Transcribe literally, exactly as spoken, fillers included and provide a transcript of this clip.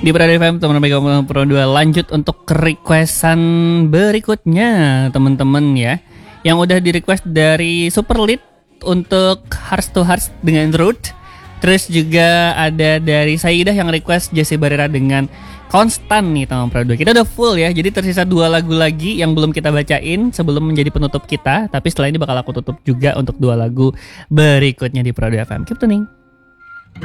Di Pro F M teman Mega Pro dua lanjut untuk requestan berikutnya teman-teman ya. Yang udah di request dari Super Lead untuk Hearts to Hearts dengan Root. Terus juga ada dari Saidah yang request Jesse Barrera dengan Konstan nih teman Pro dua. Kita udah full ya. Jadi tersisa dua lagu lagi yang belum kita bacain sebelum menjadi penutup kita. Tapi setelah ini bakal aku tutup juga untuk dua lagu berikutnya di Pro dua F M. Keep tuning.